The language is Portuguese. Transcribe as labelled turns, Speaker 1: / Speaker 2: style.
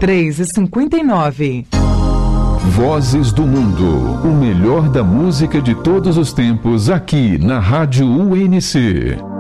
Speaker 1: 23h59.
Speaker 2: Vozes do Mundo, o melhor da música de todos os tempos aqui na Rádio UNC.